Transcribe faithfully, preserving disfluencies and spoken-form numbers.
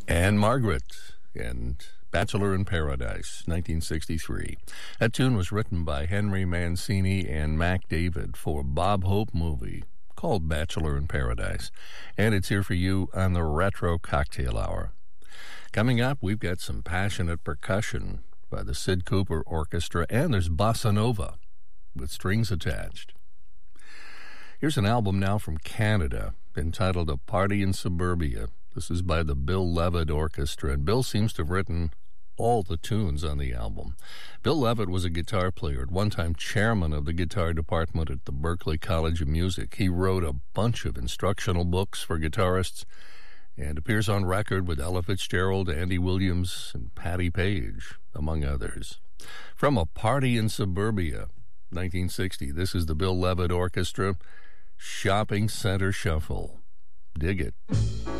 And Margaret and Bachelor in Paradise, nineteen sixty-three. That tune was written by Henry Mancini and Mac David for a Bob Hope movie called Bachelor in Paradise. And it's here for you on the Retro Cocktail Hour. Coming up, we've got some passionate percussion by the Sid Cooper Orchestra, and there's bossa nova with strings attached. Here's an album now from Canada entitled A Party in Suburbia. This is by the Bill Levitt Orchestra, and Bill seems to have written all the tunes on the album. Bill Levitt was a guitar player, at one time chairman of the guitar department at the Berklee College of Music. He wrote a bunch of instructional books for guitarists and appears on record with Ella Fitzgerald, Andy Williams, and Patti Page, among others. From A Party in Suburbia, nineteen sixty, this is the Bill Levitt Orchestra, Shopping Center Shuffle. Dig it.